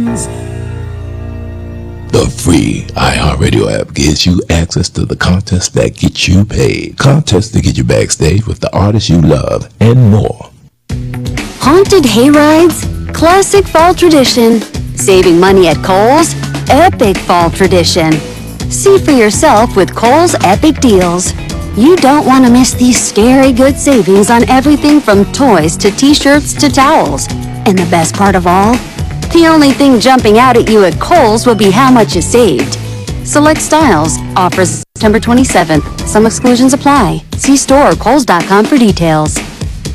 The free iHeartRadio app gives you access to the contests that get you paid. Contests to get you backstage with the artists you love and more. Haunted hayrides? Classic fall tradition. Saving money at Kohl's? Epic fall tradition. See for yourself with Kohl's Epic Deals. You don't want to miss these scary good savings on everything from toys to t-shirts to towels. And the best part of all? The only thing jumping out at you at Kohl's will be how much you saved. Select styles. Offers September 27th. Some exclusions apply. See store or kohls.com for details.